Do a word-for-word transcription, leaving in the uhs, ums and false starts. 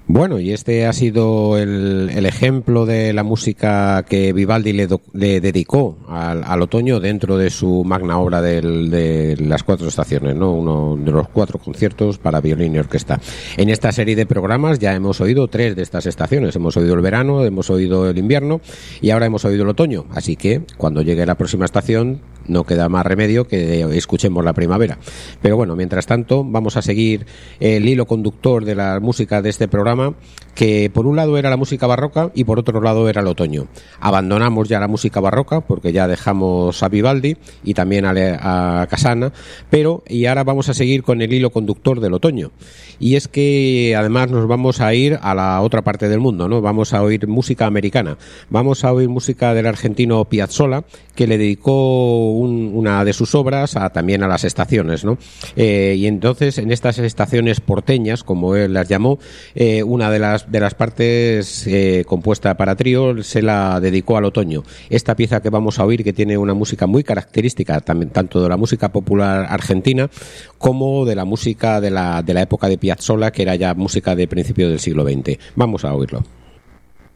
Bueno, y este ha sido el, el ejemplo de la música que Vivaldi le, do, le dedicó al, al otoño dentro de su magna obra del, de las cuatro estaciones, ¿no? Uno de los cuatro conciertos para violín y orquesta. En esta serie de programas ya hemos oído tres de estas estaciones. Hemos oído el verano, hemos oído el invierno y ahora hemos oído el otoño. Así que cuando llegue la próxima estación no queda más remedio que escuchemos la primavera. Pero bueno, mientras tanto vamos a seguir el hilo conductor de la música de este programa, que por un lado era la música barroca y por otro lado era el otoño. Abandonamos ya la música barroca porque ya dejamos a Vivaldi y también a, a Casana, pero y ahora vamos a seguir con el hilo conductor del otoño. Y es que además nos vamos a ir a la otra parte del mundo, ¿no? Vamos a oír música americana. Vamos a oír música del argentino Piazzolla, que le dedicó un, una de sus obras a, también a las estaciones, ¿no? Eh, y entonces en estas estaciones porteñas, como él las llamó, eh, una de las de las partes eh, compuesta para trío se la dedicó al otoño. Esta pieza que vamos a oír, que tiene una música muy característica también tanto de la música popular argentina como de la música de la de la época de Piazzolla, que era ya música de principio del siglo veinte. Vamos a oírlo.